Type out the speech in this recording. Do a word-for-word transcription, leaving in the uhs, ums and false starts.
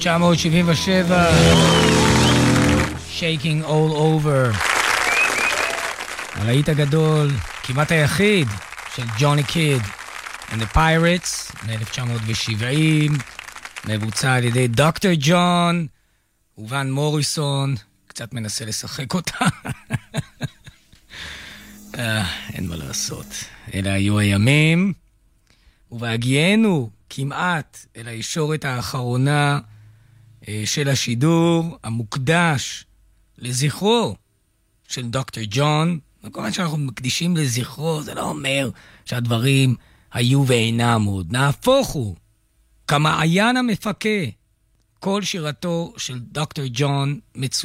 תשע מאות שבעים ושבע, Shaking All Over, הלהיט הגדול, כמעט היחיד, של ג'וני קיד and the Pirates, מ-אלף תשע מאות שבעים, מבוצע על ידי דוקטור ג'ון, וואן מוריסון, קצת מנסה לשחק אותה. אה, אין מה לעשות. אלה היו הימים, ובהגיענו כמעט אל הישורת האחרונה אה, של השידור, המוקדש לזכרו של דוקטור ג'ון. וכמובן שאנחנו מקדישים לזכרו, זה לא אומר שהדברים היו ואינם עוד. נהפוך הוא, כמעיין המפקה, כל שירתו של דוקטור ג'ון מצוין.